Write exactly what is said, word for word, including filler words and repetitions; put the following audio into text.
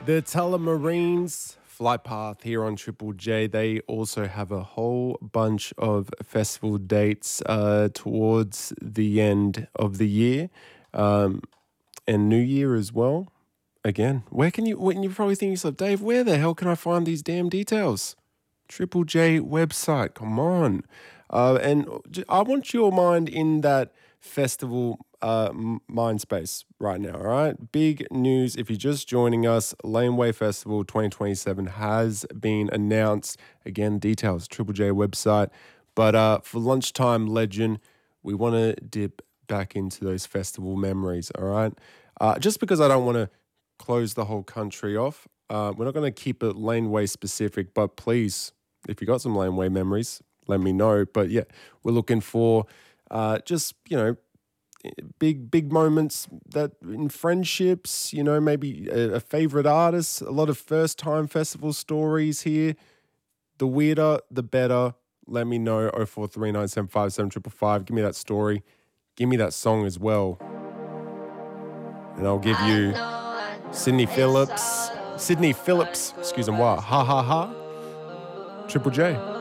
The Tullamarines Flight Path here on Triple J. They also have a whole bunch of festival dates uh, towards the end of the year um, and New Year as well. Again, where can you, when you're probably thinking to yourself, Dave, where the hell can I find these damn details? Triple J website, come on. Uh, and I want your mind in that festival uh, mind space right now, all right? Big news. If you're just joining us, Laneway Festival twenty twenty-seven has been announced. Again, details, Triple J website. But uh, for Lunchtime Legend, we want to dip back into those festival memories, all right? Uh, just because I don't want to close the whole country off, uh, we're not going to keep it Laneway specific, but please, if you got some Laneway memories, let me know. But yeah, we're looking for uh, just, you know, big, big moments that in friendships, you know, maybe a, a favorite artist, a lot of first time festival stories here. The weirder, the better. Let me know. oh four three nine seven five seven five five. Give me that story. Give me that song as well. And I'll give you Sydney Phillips, Sydney Phillips, excuse me, what? Ha ha ha. Triple J.